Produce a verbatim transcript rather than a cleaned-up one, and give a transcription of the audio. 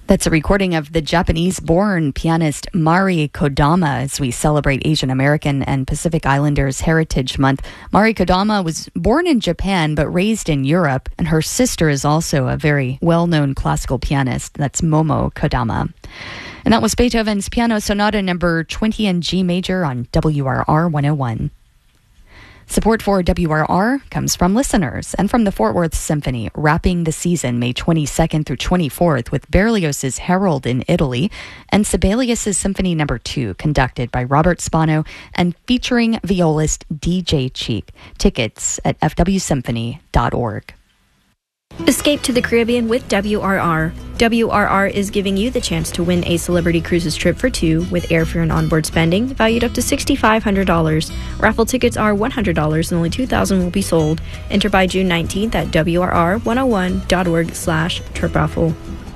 That's a recording of the Japanese-born pianist Mari Kodama as we celebrate Asian American and Pacific Islanders Heritage Month. Mari Kodama was born in Japan but raised in Europe, and her sister is also a very well-known classical pianist. That's Momo Kodama. And that was Beethoven's Piano Sonata number twenty in G major on W R R one oh one. Support for W R R comes from listeners and from the Fort Worth Symphony, wrapping the season May twenty-second through twenty-fourth with Berlioz's Harold in Italy and Sibelius's Symphony number two, conducted by Robert Spano and featuring violist D J Cheek. Tickets at f w symphony dot org. Escape to the Caribbean with W R R. W R R is giving you the chance to win a Celebrity Cruises trip for two with airfare and onboard spending valued up to six thousand five hundred dollars. Raffle tickets are one hundred dollars and only two thousand will be sold. Enter by June nineteenth at W R R one oh one dot org slash trip raffle.